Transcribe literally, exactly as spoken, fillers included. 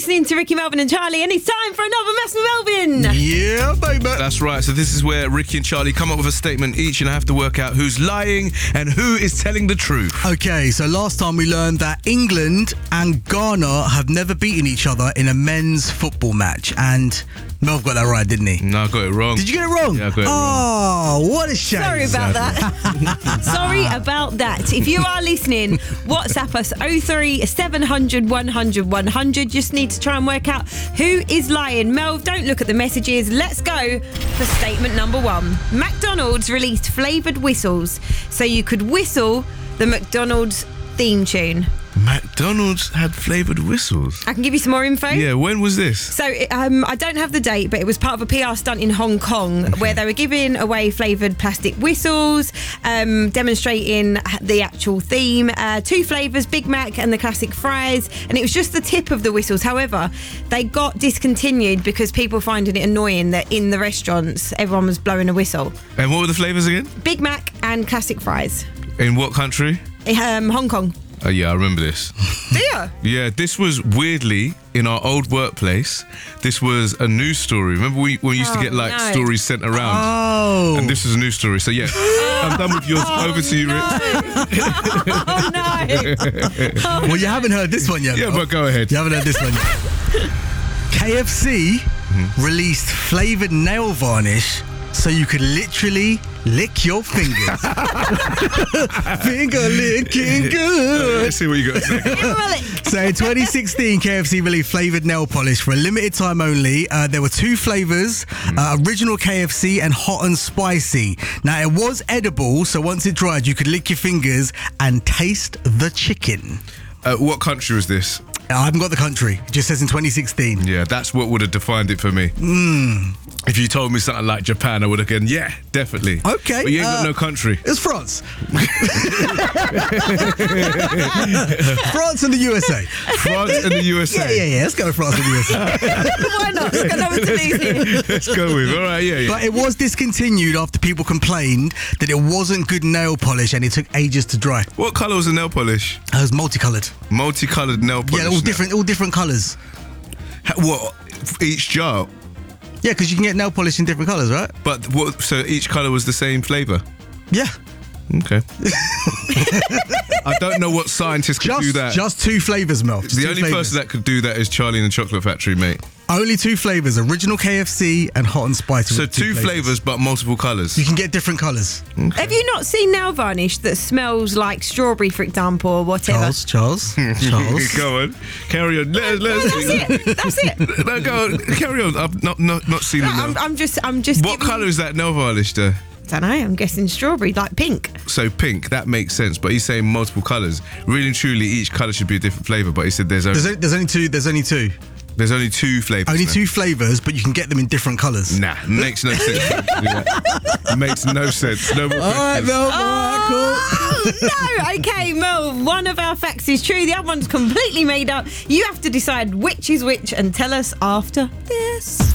listening to Ricky, Melvin and Charlie, and it's time for another Mess with Melvin. Yeah, baby. That's right. So this is where Ricky and Charlie come up with a statement each and I have to work out who's lying and who is telling the truth. Okay, so last time we learned that England and Ghana have never beaten each other in a men's football match. And Melv got that right, didn't he? No, I got it wrong. Did you get it wrong? Yeah, I got it oh, wrong. Oh, what a shame. Sorry about that. Sorry about that. If you are listening, WhatsApp us oh three seven hundred one hundred one hundred. Just need to try and work out who is lying. Melv, don't look at the messages. Let's go for statement number one. McDonald's released flavoured whistles so you could whistle the McDonald's theme tune. McDonald's had flavoured whistles. I can give you some more info. Yeah, when was this? So um, I don't have the date, but it was part of a P R stunt in Hong Kong okay. where they were giving away flavoured plastic whistles, um, demonstrating the actual theme. Uh, two flavours, Big Mac and the classic fries, and it was just the tip of the whistles. However, they got discontinued because people finding it annoying that in the restaurants everyone was blowing a whistle. And what were the flavours again? Big Mac and classic fries. In what country? Um, Hong Kong. Oh, yeah, I remember this. Do you? Yeah, this was weirdly in our old workplace. This was a news story. Remember we, we used oh, to get like no. stories sent around? Oh. And this is a news story. So, yeah, I'm done with yours. Oh, Over to you, no. Rick. Oh, no. Oh, well, you haven't heard this one yet. Yeah, but go ahead. You haven't heard this one yet. K F C mm-hmm. released flavoured nail varnish so you could literally lick your fingers. Finger licking good. Let's see what you got to say. So in twenty sixteen, K F C released flavoured nail polish for a limited time only. Uh, there were two flavours, uh, original K F C and hot and spicy. Now, it was edible, so once it dried, you could lick your fingers and taste the chicken. Uh, what country was this? I haven't got the country. It just says in twenty sixteen. Yeah, that's what would have defined it for me. Mm. If you told me something like Japan, I would have gone, yeah, definitely. Okay. But you ain't uh, got no country. It's France. France and the U S A. France and the U S A. Yeah, yeah, yeah. Let's go with France and the U S A. Why not? Let's go number two here. Let's go with. All right, yeah, yeah. But it was discontinued after people complained that it wasn't good nail polish and it took ages to dry. What colour was the nail polish? It was multicoloured. Multicoloured nail polish. Yeah, all different, all different colours. What? Each jar? Yeah, because you can get nail polish in different colours, right? But what? So each colour was the same flavour? Yeah. Okay. I don't know what scientists could just, do that. Just two flavours, Mel. Just the two only flavours. person that could do that is Charlie in the Chocolate Factory, mate. Only two flavours, original K F C and hot and spicy. So two, two flavours but multiple colours. You can get different colours. Okay. Have you not seen nail varnish that smells like strawberry, for example, or whatever? Charles, Charles, Charles. Go on, carry on. Let, let no, that's it. That's it. No, go on, carry on. I've not not not seen no, the nail. I'm, I'm just, I'm just. What colour is that nail varnish there? I don't know. I'm guessing strawberry, like pink. So pink, that makes sense. But he's saying multiple colours. Really and truly, each colour should be a different flavour. But he said there's only there's, there's only two. There's only two. There's only two flavours. Only now. two flavours, but you can get them in different colours. Nah, makes no sense. Yeah. Makes no sense. No more all right, Mel. Oh, all right, cool. No, okay, Mel. One of our facts is true. The other one's completely made up. You have to decide which is which and tell us after this.